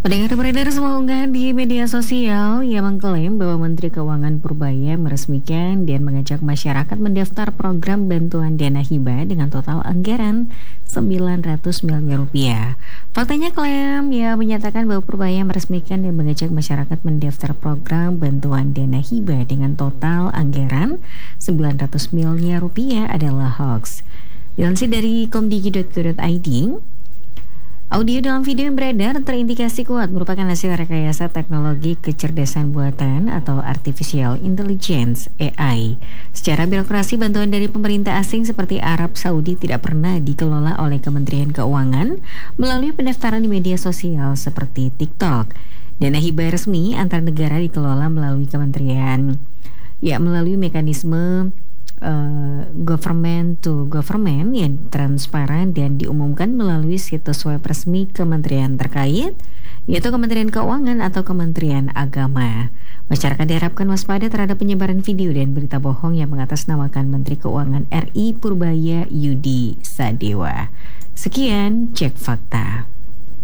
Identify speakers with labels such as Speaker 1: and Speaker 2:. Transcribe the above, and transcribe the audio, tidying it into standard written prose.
Speaker 1: Pendengar beredar sebuah unggahan di media sosial yang mengklaim bahwa Menteri Keuangan Purbaya meresmikan dan mengajak masyarakat mendaftar program bantuan dana hibah dengan total anggaran 900 miliar rupiah. Faktanya klaim yang menyatakan bahwa Purbaya meresmikan dan mengajak masyarakat mendaftar program bantuan dana hibah dengan total anggaran 900 miliar rupiah adalah hoax. Dilansir dari komdigi.go.id, audio dalam video yang beredar terindikasi kuat merupakan hasil rekayasa teknologi kecerdasan buatan atau Artificial Intelligence (AI). Secara birokrasi, bantuan dari pemerintah asing seperti Arab Saudi tidak pernah dikelola oleh Kementerian Keuangan melalui pendaftaran di media sosial seperti TikTok. Dana hibah resmi antar negara dikelola melalui melalui mekanisme government to government yang transparan dan diumumkan melalui situs web resmi kementerian terkait, yaitu Kementerian Keuangan atau Kementerian Agama. Masyarakat diharapkan waspada terhadap penyebaran video dan berita bohong yang mengatasnamakan Menteri Keuangan RI Purbaya Yudi Sadewa. Sekian Cek Fakta.